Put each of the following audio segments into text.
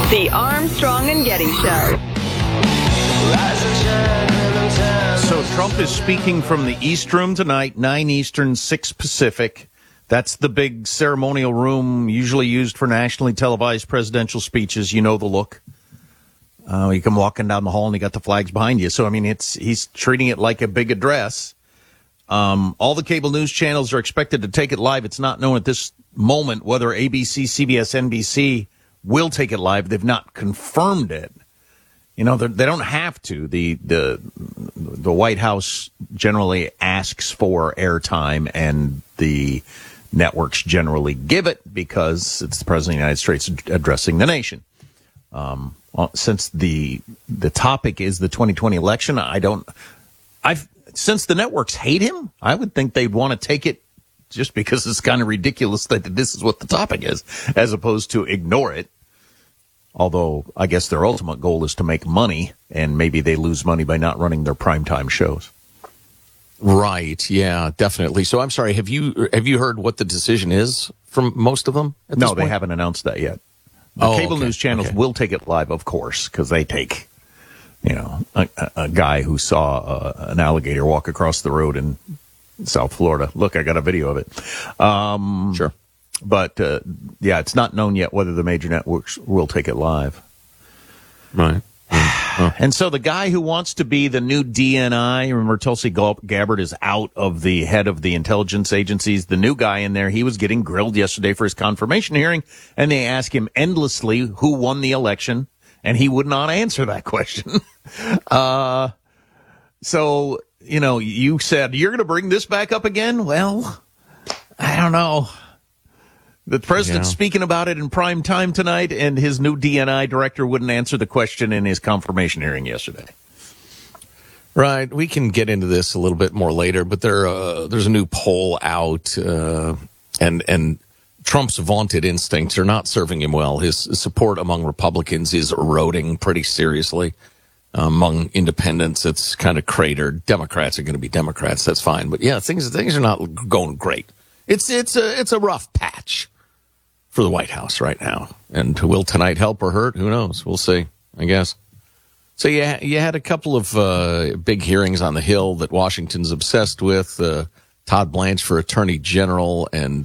The Armstrong and Getty Show. So Trump is speaking from the East Room tonight, 9 Eastern, 6 Pacific. That's the big ceremonial room usually used for nationally televised presidential speeches. You know the look. You come walking down the hall and you got the flags behind you. So, I mean, he's treating it like a big address. All the cable news channels are expected to take it live. It's not known at this moment whether ABC, CBS, NBC will take it live. They've not confirmed it. You know, they don't have to. The White House generally asks for airtime, and the networks generally give it because it's the President of the United States addressing the nation. Since the topic is the 2020 election, since the networks hate him, I would think they'd want to take it just because it's kind of ridiculous that this is what the topic is, as opposed to ignore it. Although I guess their ultimate goal is to make money, and maybe they lose money by not running their primetime shows. Right. Yeah, definitely. So I'm sorry. Have you heard what the decision is from most of them? No, they haven't announced that yet. The cable news channels will take it live, of course, because they take, a guy who saw an alligator walk across the road in South Florida. Look, I got a video of it. Sure. But, it's not known yet whether the major networks will take it live. Right. And so the guy who wants to be the new DNI, remember Tulsi Gabbard is out of the head of the intelligence agencies. The new guy in there, he was getting grilled yesterday for his confirmation hearing, and they asked him endlessly who won the election, and he would not answer that question. So, you said, you're going to bring this back up again? Well, I don't know. The president's speaking about it in prime time tonight, and his new DNI director wouldn't answer the question in his confirmation hearing yesterday. Right. We can get into this a little bit more later, but there's a new poll out, and Trump's vaunted instincts are not serving him well. His support among Republicans is eroding pretty seriously. Among independents, it's kind of cratered. Democrats are going to be Democrats. That's fine. But yeah, things are not going great. It's a rough patch for the White House right now. And will tonight help or hurt? Who knows? We'll see, I guess. So you had a couple of big hearings on the Hill that Washington's obsessed with. Todd Blanche for Attorney General and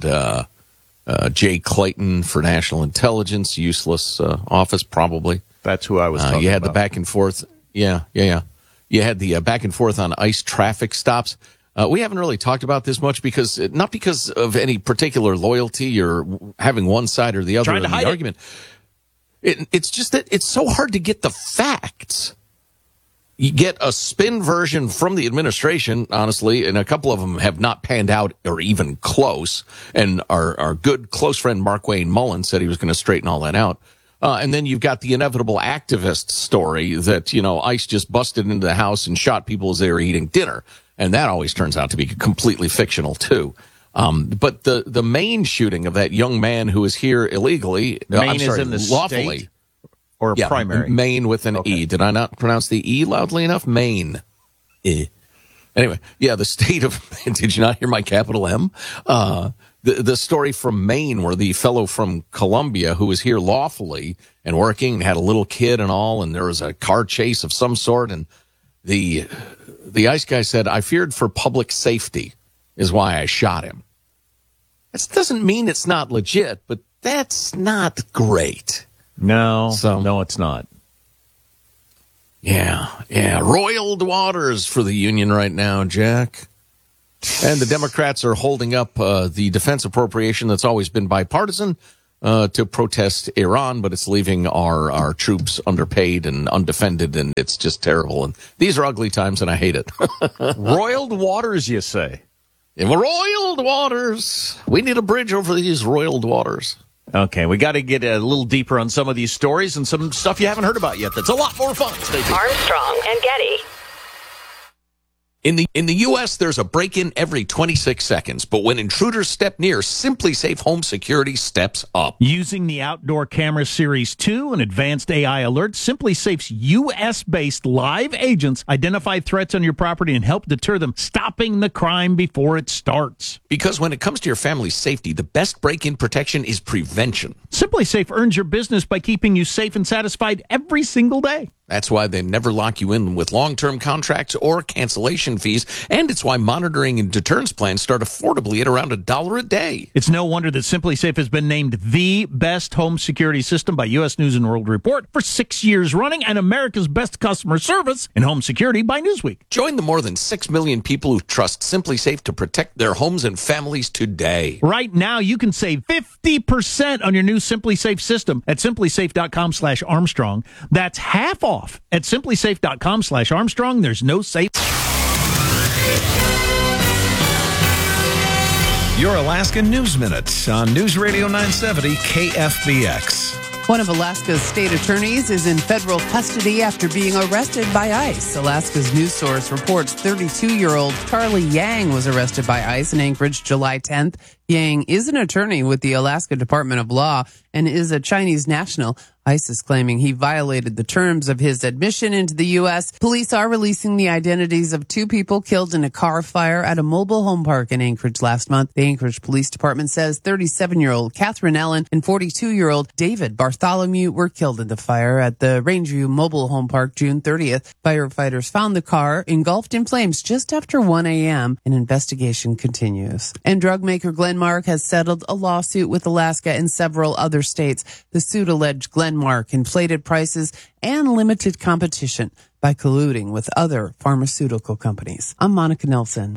Jay Clayton for National Intelligence. Useless office, probably. That's who I was talking about. You had the back and forth. Yeah. You had the back and forth on ICE traffic stops. We haven't really talked about this much not because of any particular loyalty or having one side or the other in the argument. It's just that it's so hard to get the facts. You get a spin version from the administration, honestly, and a couple of them have not panned out or even close. And our good close friend Mark Wayne Mullen said he was going to straighten all that out. And then you've got the inevitable activist story that, ICE just busted into the house and shot people as they were eating dinner. And that always turns out to be completely fictional, too. But the Maine shooting of that young man who was here illegally, Maine is in the lawfully. State or primary? Maine with an E. Did I not pronounce the E loudly enough? Maine. Anyway, the state of Maine. Did you not hear my capital M? The story from Maine where the fellow from Colombia who was here lawfully and working and had a little kid and all, and there was a car chase of some sort, and the ICE guy said, I feared for public safety is why I shot him. That doesn't mean it's not legit, but that's not great. No, it's not. Yeah. Roiled waters for the union right now, Jack. And the Democrats are holding up the defense appropriation that's always been bipartisan to protest Iran, but it's leaving our troops underpaid and undefended, and it's just terrible. And these are ugly times, and I hate it. Roiled waters, you say? Roiled waters. We need a bridge over these roiled waters. Okay, we got to get a little deeper on some of these stories and some stuff you haven't heard about yet. That's a lot more fun. Stay tuned. Armstrong and Getty. In the U.S., there's a break-in every 26 seconds, but when intruders step near, SimpliSafe Home Security steps up. Using the Outdoor Camera Series 2 and advanced AI alerts, SimpliSafe's U.S.-based live agents identify threats on your property and help deter them, stopping the crime before it starts. Because when it comes to your family's safety, the best break-in protection is prevention. SimpliSafe earns your business by keeping you safe and satisfied every single day. That's why they never lock you in with long-term contracts or cancellation fees, and it's why monitoring and deterrence plans start affordably at around $1 a day. It's no wonder that SimpliSafe has been named the best home security system by U.S. News & World Report for 6 years running and America's best customer service in home security by Newsweek. Join the more than 6 million people who trust SimpliSafe to protect their homes and families today. Right now, you can save 50% on your new SimpliSafe system at simplisafe.com/Armstrong. That's half off at simplisafe.com/Armstrong. There's no safe. Your Alaska News Minute on News Radio 970 KFBX. One of Alaska's state attorneys is in federal custody after being arrested by ICE. Alaska's news source reports 32-year-old Charlie Yang was arrested by ICE in Anchorage July 10th. Yang is an attorney with the Alaska Department of Law and is a Chinese national. ICE is claiming he violated the terms of his admission into the U.S. Police are releasing the identities of 2 people killed in a car fire at a mobile home park in Anchorage last month. The Anchorage Police Department says 37-year-old Catherine Ellen and 42-year-old David Bartholomew were killed in the fire at the Rangeview Mobile Home Park June 30th. Firefighters found the car engulfed in flames just after 1 a.m. An investigation continues. And drug maker Glenmark has settled a lawsuit with Alaska and several other states. The suit alleged Glenmark inflated prices and limited competition by colluding with other pharmaceutical companies. I'm Monica Nelson.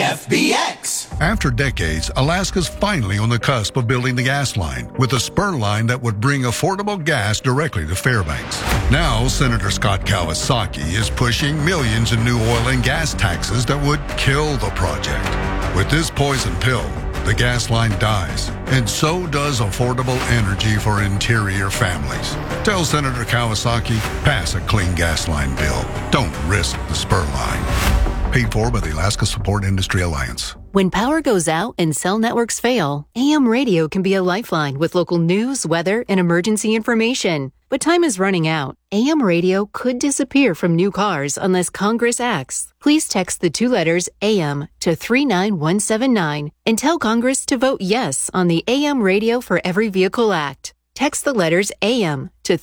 KFBX. After decades, Alaska's finally on the cusp of building the gas line with a spur line that would bring affordable gas directly to Fairbanks. Now, Senator Scott Kawasaki is pushing millions in new oil and gas taxes that would kill the project. With this poison pill, the gas line dies, and so does affordable energy for interior families. Tell Senator Kawasaki, pass a clean gas line bill. Don't risk the spur line. Paid for by the Alaska Support Industry Alliance. When power goes out and cell networks fail, AM radio can be a lifeline with local news, weather, and emergency information. But time is running out. AM radio could disappear from new cars unless Congress acts. Please text the 2 letters AM to 39179 and tell Congress to vote yes on the AM Radio for Every Vehicle Act. Text the letters AM to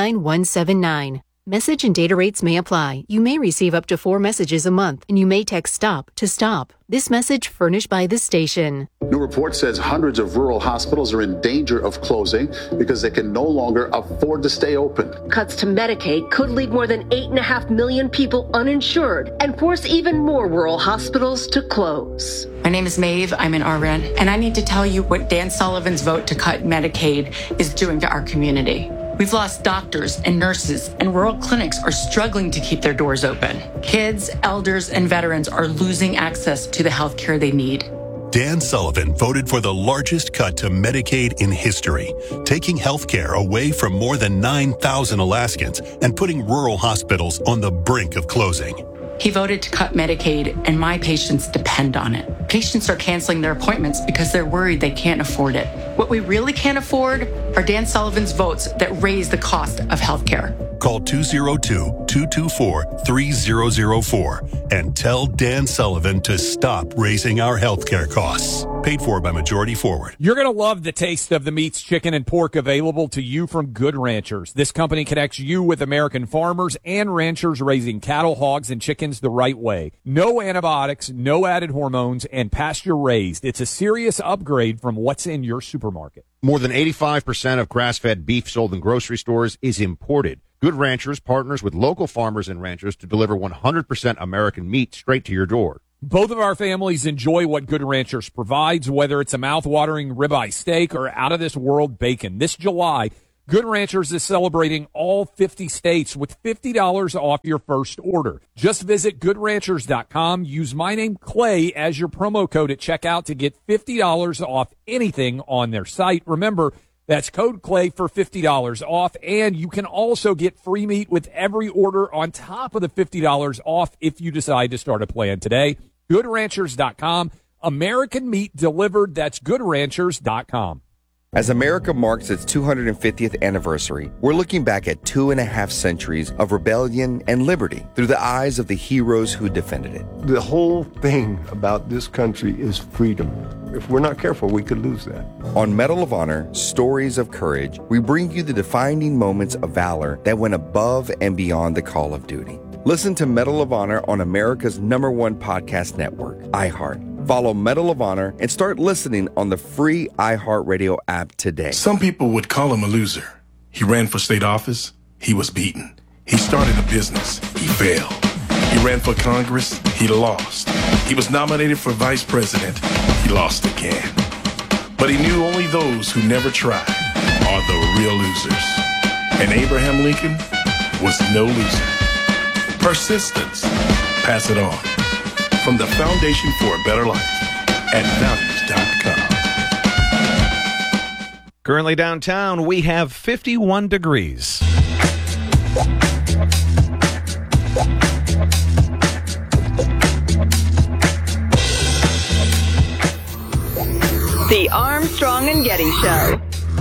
39179. Message and data rates may apply. You may receive up to 4 messages a month, and you may text STOP to stop. This message furnished by the station. New report says hundreds of rural hospitals are in danger of closing because they can no longer afford to stay open. Cuts to Medicaid could leave more than 8.5 million people uninsured and force even more rural hospitals to close. My name is Maeve. I'm an RN, and I need to tell you what Dan Sullivan's vote to cut Medicaid is doing to our community. We've lost doctors and nurses, and rural clinics are struggling to keep their doors open. Kids, elders, and veterans are losing access to the health care they need. Dan Sullivan voted for the largest cut to Medicaid in history, taking health care away from more than 9,000 Alaskans and putting rural hospitals on the brink of closing. He voted to cut Medicaid, and my patients depend on it. Patients are canceling their appointments because they're worried they can't afford it. What we really can't afford are Dan Sullivan's votes that raise the cost of health care. Call 202-224-3004 and tell Dan Sullivan to stop raising our health care costs. Paid for by Majority Forward. You're going to love the taste of the meats, chicken, and pork available to you from Good Ranchers. This company connects you with American farmers and ranchers raising cattle, hogs, and chickens the right way. No antibiotics, no added hormones, and pasture raised. It's a serious upgrade from what's in your supermarket. More than 85% of grass-fed beef sold in grocery stores is imported. Good Ranchers partners with local farmers and ranchers to deliver 100% American meat straight to your door. Both of our families enjoy what Good Ranchers provides, whether it's a mouth-watering ribeye steak or out-of-this-world bacon. This July, Good Ranchers is celebrating all 50 states with $50 off your first order. Just visit GoodRanchers.com. Use my name, Clay, as your promo code at checkout to get $50 off anything on their site. Remember, That's code CLAY for $50 off, and you can also get free meat with every order on top of the $50 off if you decide to start a plan today. GoodRanchers.com. American meat delivered. That's GoodRanchers.com. As America marks its 250th anniversary, we're looking back at 2.5 centuries of rebellion and liberty through the eyes of the heroes who defended it. The whole thing about this country is freedom. If we're not careful, we could lose that. On Medal of Honor, Stories of Courage, we bring you the defining moments of valor that went above and beyond the call of duty. Listen to Medal of Honor on America's #1 podcast network, iHeart. Follow Medal of Honor and start listening on the free iHeartRadio app today. Some people would call him a loser. He ran for state office. He was beaten. He started a business. He failed. He ran for Congress. He lost. He was nominated for vice president. He lost again. But he knew only those who never tried are the real losers. And Abraham Lincoln was no loser. Persistence. Pass it on. From the Foundation for a Better Life at values.com. Currently downtown, we have 51 degrees. The Armstrong and Getty Show.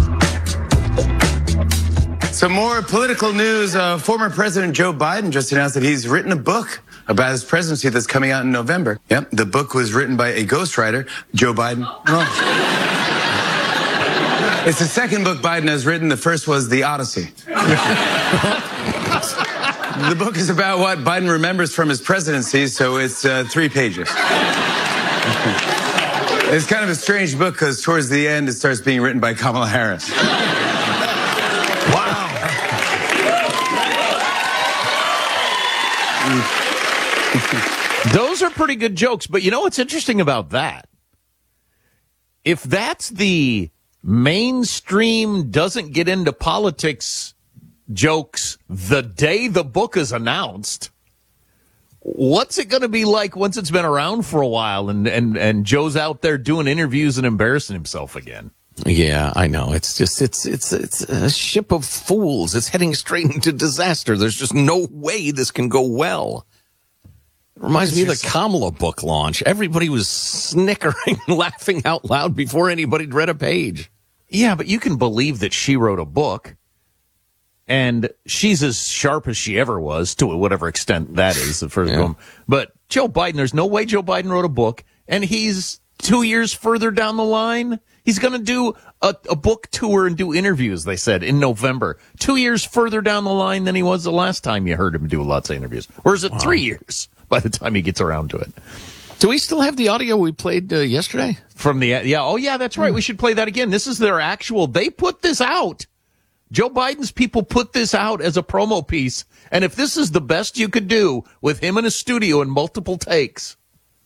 Some more political news. Former President Joe Biden just announced that he's written a book about his presidency that's coming out in November. Yep, the book was written by a ghostwriter, Joe Biden. Oh. It's the second book Biden has written. The first was The Odyssey. The book is about what Biden remembers from his presidency, so it's 3 pages. It's kind of a strange book because towards the end it starts being written by Kamala Harris. Wow. Those are pretty good jokes, but you know what's interesting about that? If that's the mainstream doesn't get into politics jokes the day the book is announced, what's it going to be like once it's been around for a while and Joe's out there doing interviews and embarrassing himself again? Yeah, I know. It's just, it's a ship of fools. It's heading straight into disaster. There's just no way this can go well. It reminds me of the Kamala book launch. Everybody was snickering, laughing out loud before anybody'd read a page. Yeah, but you can believe that she wrote a book, and she's as sharp as she ever was, to whatever extent that is, the first one. But Joe Biden, there's no way Joe Biden wrote a book, and he's 2 years further down the line. He's going to do a book tour and do interviews, they said, in November. 2 years further down the line than he was the last time you heard him do lots of interviews. Or is it 3 years by the time he gets around to it? Do we still have the audio we played yesterday? From the, oh yeah, that's right. We should play that again. This is their actual, they put this out. Joe Biden's people put this out as a promo piece. And if this is the best you could do with him in a studio in multiple takes.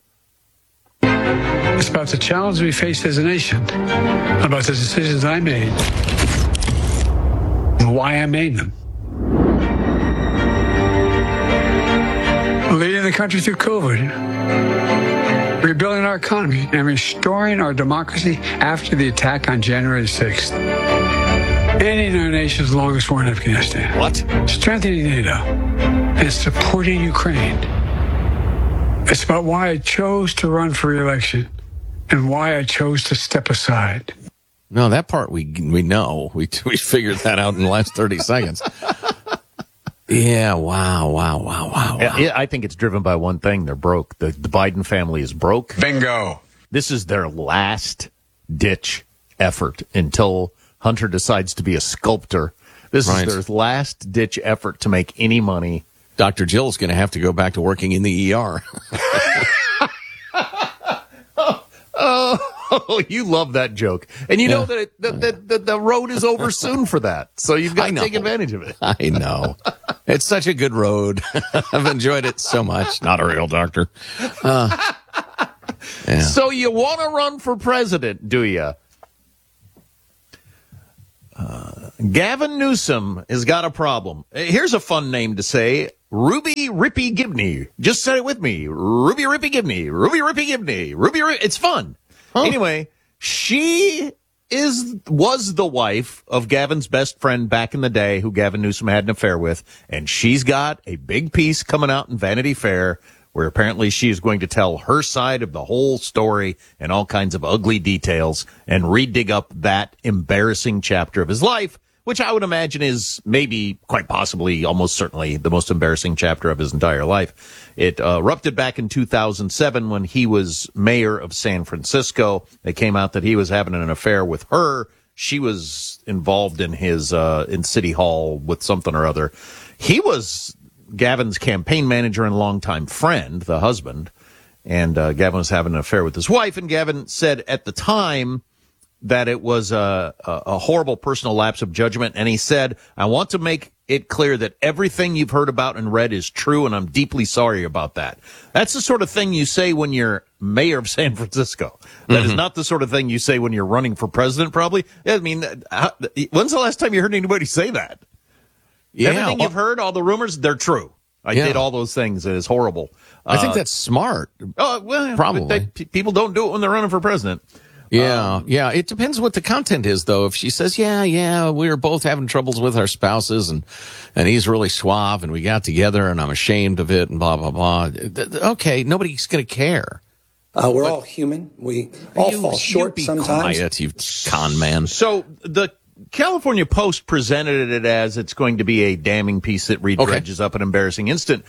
It's about the challenge we face as a nation, about the decisions I made, and why I made them. Leading the country through COVID, rebuilding our economy, and restoring our democracy after the attack on January 6th. Ending our nation's longest war in Afghanistan. What? Strengthening NATO and supporting Ukraine. It's about why I chose to run for re-election and why I chose to step aside. No, that part we know. We figured that out in the last 30 seconds. Yeah, wow. Yeah, I think it's driven by one thing. They're broke. The Biden family is broke. Bingo. This is their last-ditch effort until Hunter decides to be a sculptor. This is their last-ditch effort to make any money. Dr. Jill's going to have to go back to working in the ER. Oh, you love that joke. And you know that the road is over soon for that. So you've got to take advantage of it. I know. It's such a good road. I've enjoyed it so much. Not a real doctor. So you want to run for president, do you? Gavin Newsom has got a problem. Here's a fun name to say. Ruby Rippy Gibney. Just say it with me. Ruby Rippy Gibney. Ruby Rippy Gibney. It's fun. Huh? Anyway, she was the wife of Gavin's best friend back in the day, who Gavin Newsom had an affair with, and she's got a big piece coming out in Vanity Fair where apparently she is going to tell her side of the whole story and all kinds of ugly details and re-dig up that embarrassing chapter of his life, which I would imagine is maybe, quite possibly, almost certainly the most embarrassing chapter of his entire life. It erupted back in 2007 when he was mayor of San Francisco. It came out that he was having an affair with her. She was involved in his in City Hall with something or other. He was Gavin's campaign manager and longtime friend, the husband, and Gavin was having an affair with his wife, and Gavin said at the time that it was a horrible personal lapse of judgment, and he said, I want to make it clear that everything you've heard about and read is true, and I'm deeply sorry about that. That's the sort of thing you say when you're mayor of San Francisco. That is not the sort of thing you say when you're running for president, probably. I mean, when's the last time you heard anybody say that? Yeah, everything you've heard, all the rumors, they're true. I did all those things. It is horrible. I think that's smart. Oh, well, probably. People don't do it when they're running for president. Yeah, yeah. It depends what the content is, though. If she says, yeah, we were both having troubles with our spouses, and he's really suave, and we got together, and I'm ashamed of it, and blah, blah, blah. Okay, nobody's going to care. We're all human. We all fall short sometimes. Quiet, you con man. So the California Post presented it as it's going to be a damning piece that redredges up an embarrassing incident.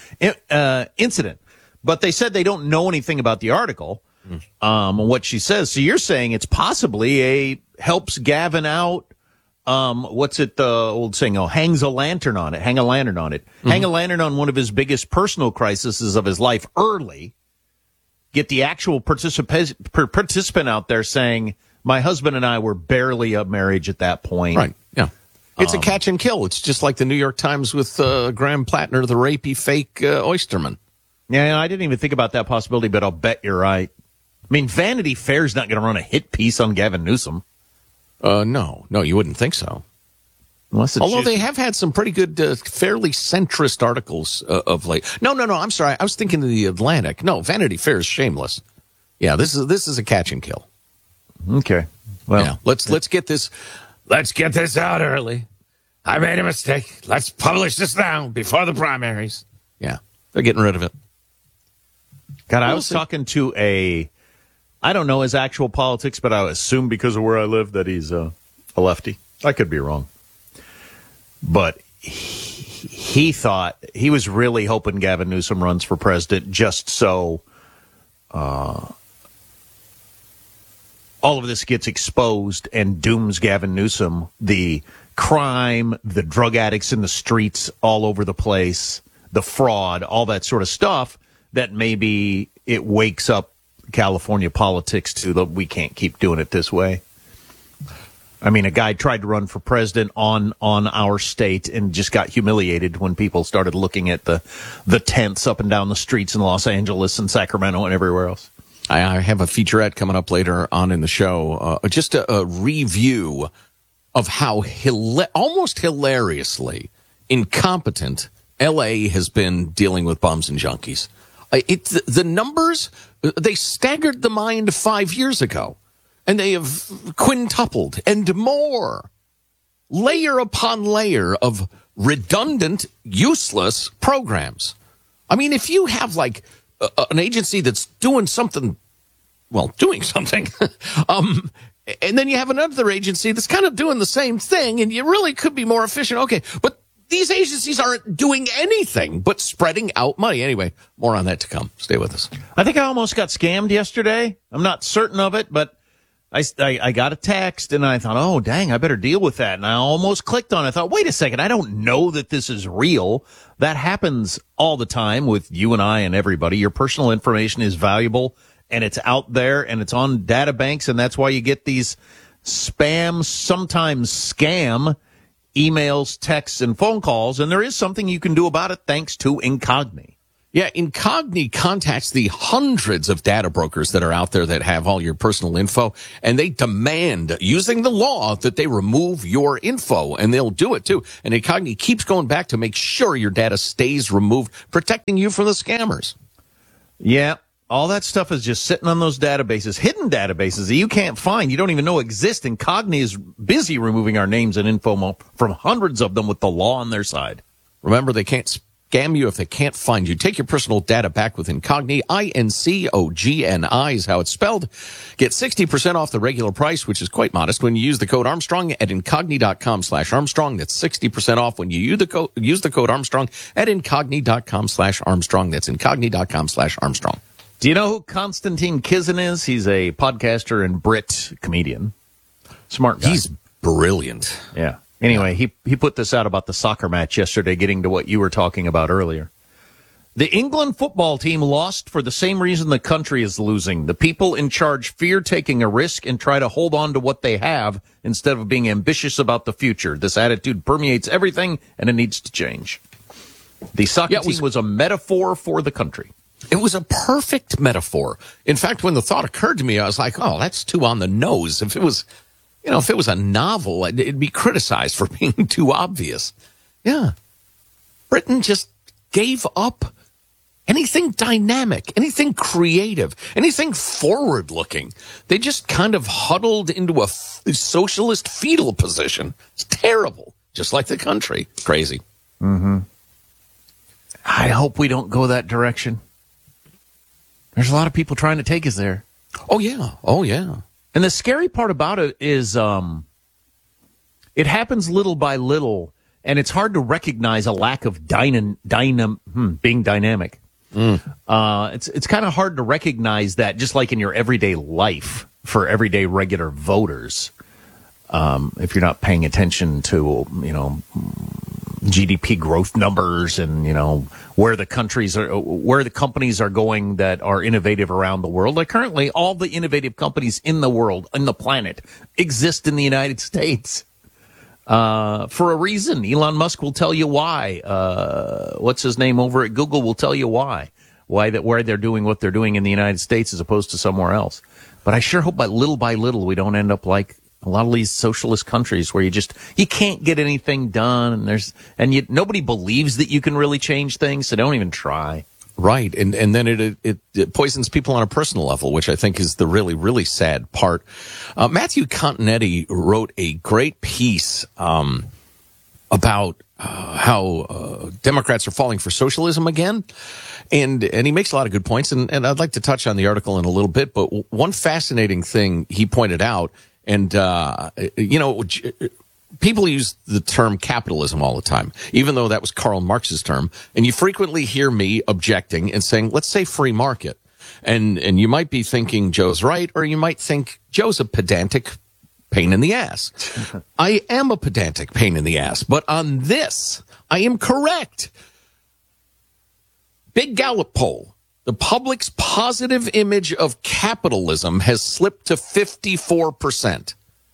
But they said they don't know anything about the article, what she says. So you're saying it's possibly helps Gavin out. What's it, the old saying? Oh, hangs a lantern on it. Hang a lantern on it. Hang a lantern on one of his biggest personal crises of his life early. Get the actual participant out there saying, my husband and I were barely a marriage at that point. Right, yeah. It's a catch and kill. It's just like the New York Times with Graham Plattner, the rapey fake oysterman. Yeah, I didn't even think about that possibility, but I'll bet you're right. I mean, Vanity Fair's not going to run a hit piece on Gavin Newsom. No, you wouldn't think so. Although they have had some pretty good, fairly centrist articles of late. No, I'm sorry. I was thinking of the Atlantic. No, Vanity Fair is shameless. Yeah, this is a catch and kill. Okay. Well, yeah, let's get this out early. I made a mistake. Let's publish this now before the primaries. Yeah, they're getting rid of it. God, I was talking to I don't know his actual politics, but I assume because of where I live that he's a lefty. I could be wrong. But he thought, he was really hoping Gavin Newsom runs for president just so all of this gets exposed and dooms Gavin Newsom, the crime, the drug addicts in the streets all over the place, the fraud, all that sort of stuff, that maybe it wakes up California politics to the, we can't keep doing it this way. I mean, a guy tried to run for president on our state and just got humiliated when people started looking at the tents up and down the streets in Los Angeles and Sacramento and everywhere else. I have a featurette coming up later on in the show, just a review of how almost hilariously incompetent L.A. has been dealing with bums and junkies. The numbers, they staggered the mind 5 years ago, and they have quintupled and more, layer upon layer of redundant, useless programs. I mean, if you have like an agency that's doing something, and then you have another agency that's kind of doing the same thing, and you really could be more efficient. Okay, but these agencies aren't doing anything but spreading out money. Anyway, more on that to come. Stay with us. I think I almost got scammed yesterday. I'm not certain of it, but I got a text, and I thought, oh, dang, I better deal with that. And I almost clicked on it. I thought, wait a second, I don't know that this is real. That happens all the time with you and I and everybody. Your personal information is valuable, and it's out there, and it's on data banks, and that's why you get these spam, sometimes scam emails, texts, and phone calls, and there is something you can do about it thanks to Incogni. Yeah, Incogni contacts the hundreds of data brokers that are out there that have all your personal info, and they demand, using the law, that they remove your info, and they'll do it too. And Incogni keeps going back to make sure your data stays removed, protecting you from the scammers. Yeah, All that stuff is just sitting on those databases, hidden databases that you can't find. You don't even know exist. Incogni is busy removing our names and info from hundreds of them with the law on their side. Remember, they can't scam you if they can't find you. Take your personal data back with Incogni. INCOGNI is how it's spelled. Get 60% off the regular price, which is quite modest, when you use the code Armstrong at Incogni.com/Armstrong. That's 60% off when you use the code Armstrong at Incogni.com/Armstrong. That's Incogni.com/Armstrong. Do you know who Konstantin Kizin is? He's a podcaster and Brit comedian. Smart guy. He's brilliant. Yeah. Anyway, he put this out about the soccer match yesterday, getting to what you were talking about earlier. The England football team lost for the same reason the country is losing. The people in charge fear taking a risk and try to hold on to what they have instead of being ambitious about the future. This attitude permeates everything, and it needs to change. The soccer team was a metaphor for the country. It was a perfect metaphor. In fact, when the thought occurred to me, I was like, oh, that's too on the nose. If it was a novel, it'd be criticized for being too obvious. Yeah. Britain just gave up anything dynamic, anything creative, anything forward-looking. They just kind of huddled into a socialist fetal position. It's terrible. Just like the country. Crazy. Mm-hmm. I hope we don't go that direction. There's a lot of people trying to take us there. Oh, yeah. Oh, yeah. And the scary part about it is it happens little by little, and it's hard to recognize a lack of being dynamic. It's kind of hard to recognize that, just like in your everyday life for everyday regular voters. If you're not paying attention to, GDP growth numbers and, where the companies are going that are innovative around the world. Like currently, all the innovative companies in the world, on the planet, exist in the United States. For a reason. Elon Musk will tell you why. What's his name over at Google will tell you why they're doing what they're doing in the United States as opposed to somewhere else. But I sure hope by little we don't end up like a lot of these socialist countries where you can't get anything done, and nobody believes that you can really change things, so don't even try. Right, and then it poisons people on a personal level, which I think is the really, really sad part. Matthew Continetti wrote a great piece about how Democrats are falling for socialism again, and he makes a lot of good points, and I'd like to touch on the article in a little bit, but one fascinating thing he pointed out, and people use the term capitalism all the time, even though that was Karl Marx's term. And you frequently hear me objecting and saying, let's say free market. And you might be thinking Joe's right, or you might think Joe's a pedantic pain in the ass. I am a pedantic pain in the ass, but on this, I am correct. Big Gallup poll. The public's positive image of capitalism has slipped to 54%.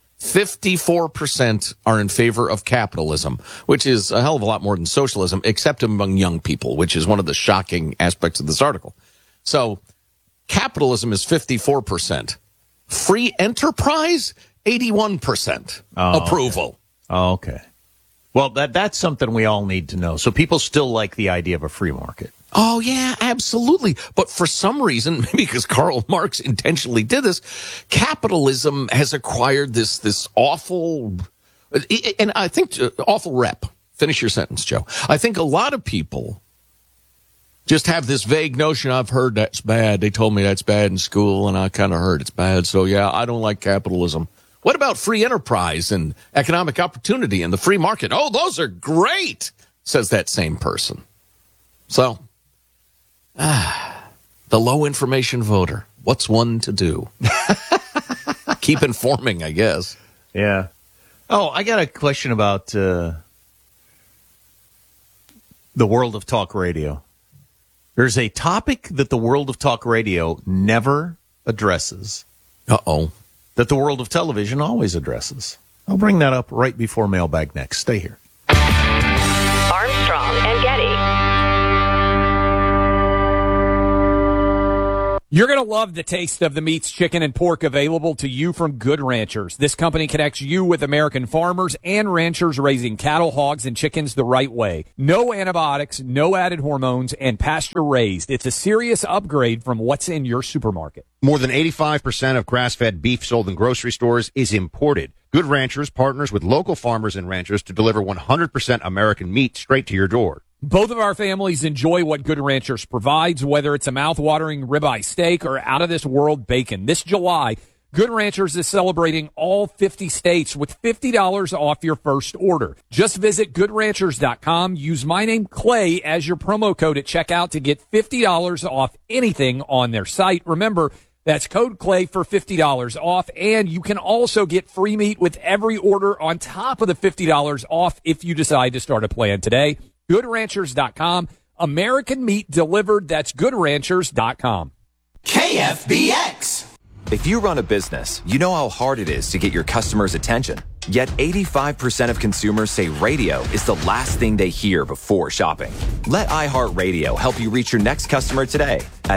54% are in favor of capitalism, which is a hell of a lot more than socialism, except among young people, which is one of the shocking aspects of this article. So capitalism is 54%. Free enterprise, 81% approval. Oh, okay. Well, that's something we all need to know. So people still like the idea of a free market. Oh, yeah, absolutely. But for some reason, maybe because Karl Marx intentionally did this, capitalism has acquired this awful, and I think awful rep. Finish your sentence, Joe. I think a lot of people just have this vague notion, I've heard that's bad. They told me that's bad in school, and I kind of heard it's bad. So, yeah, I don't like capitalism. What about free enterprise and economic opportunity and the free market? Oh, those are great, says that same person. So, the low information voter. What's one to do? Keep informing, I guess. Yeah. Oh, I got a question about the world of talk radio. There's a topic that the world of talk radio never addresses. Uh-oh. That the world of television always addresses. I'll bring that up right before Mailbag Next. Stay here. Armstrong and Getty. You're going to love the taste of the meats, chicken, and pork available to you from Good Ranchers. This company connects you with American farmers and ranchers raising cattle, hogs, and chickens the right way. No antibiotics, no added hormones, and pasture-raised. It's a serious upgrade from what's in your supermarket. More than 85% of grass-fed beef sold in grocery stores is imported. Good Ranchers partners with local farmers and ranchers to deliver 100% American meat straight to your door. Both of our families enjoy what Good Ranchers provides, whether it's a mouth-watering ribeye steak or out-of-this-world bacon. This July, Good Ranchers is celebrating all 50 states with $50 off your first order. Just visit GoodRanchers.com. Use my name, Clay, as your promo code at checkout to get $50 off anything on their site. Remember, that's code Clay for $50 off, and you can also get free meat with every order on top of the $50 off if you decide to start a plan today. GoodRanchers.com. American meat delivered. That's GoodRanchers.com. KFBX. If you run a business, you know how hard it is to get your customers' attention. Yet 85% of consumers say radio is the last thing they hear before shopping. Let iHeartRadio help you reach your next customer today at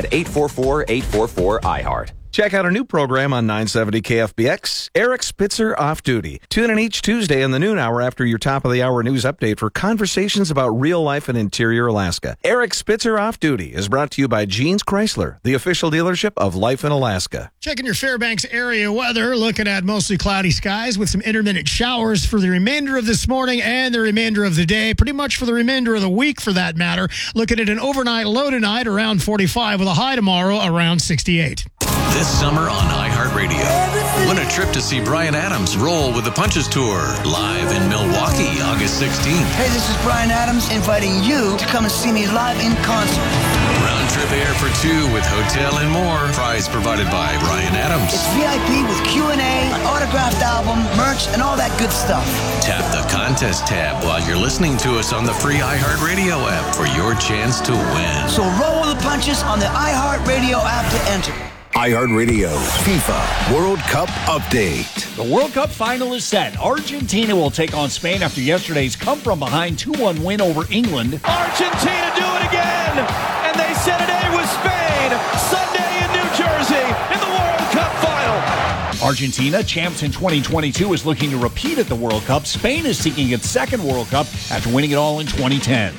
844-844-iHeart. Check out our new program on 970 KFBX, Eric Spitzer Off Duty. Tune in each Tuesday in the noon hour after your top-of-the-hour news update for conversations about real life in interior Alaska. Eric Spitzer Off Duty is brought to you by Jeans Chrysler, the official dealership of Life in Alaska. Checking your Fairbanks area weather, looking at mostly cloudy skies with some intermittent showers for the remainder of this morning and the remainder of the day, pretty much for the remainder of the week for that matter. Looking at an overnight low tonight around 45 with a high tomorrow around 68. This summer on iHeartRadio, win a trip to see Bryan Adams roll with the Punches Tour live in Milwaukee, August 16th. Hey, this is Bryan Adams inviting you to come and see me live in concert. Round trip air for two with hotel and more. Prize provided by Bryan Adams. It's VIP with Q&A, an autographed album, merch, and all that good stuff. Tap the contest tab while you're listening to us on the free iHeartRadio app for your chance to win. So roll with the punches on the iHeartRadio app to enter. iHeartRadio FIFA World Cup Update. The World Cup final is set. Argentina will take on Spain after yesterday's come-from-behind 2-1 win over England. Argentina do it again, and they set it A with Spain Sunday in New Jersey in the World Cup final. Argentina, champs in 2022, is looking to repeat at the World Cup. Spain is seeking its second World Cup after winning it all in 2010.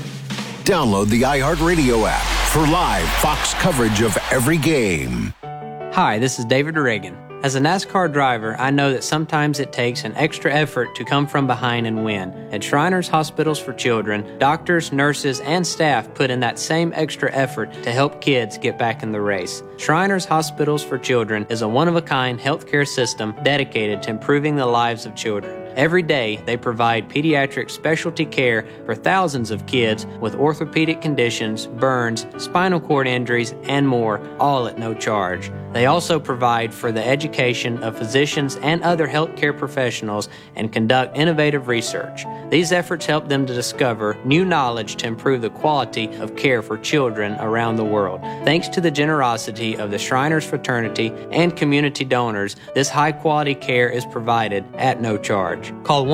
Download the iHeartRadio app for live Fox coverage of every game. Hi, this is David Reagan. As a NASCAR driver, I know that sometimes it takes an extra effort to come from behind and win. At Shriners Hospitals for Children, doctors, nurses, and staff put in that same extra effort to help kids get back in the race. Shriners Hospitals for Children is a one-of-a-kind healthcare system dedicated to improving the lives of children. Every day, they provide pediatric specialty care for thousands of kids with orthopedic conditions, burns, spinal cord injuries, and more, all at no charge. They also provide for the education of physicians and other healthcare professionals and conduct innovative research. These efforts help them to discover new knowledge to improve the quality of care for children around the world. Thanks to the generosity of the Shriners Fraternity and community donors, this high-quality care is provided at no charge. Call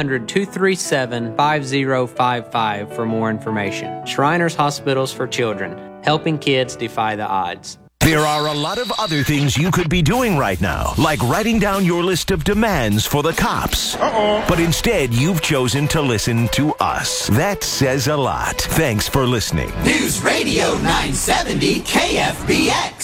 1-800-237-5055 for more information. Shriners Hospitals for Children, helping kids defy the odds. There are a lot of other things you could be doing right now, like writing down your list of demands for the cops. But instead, you've chosen to listen to us. That says a lot. Thanks for listening. News Radio 970 KFBX.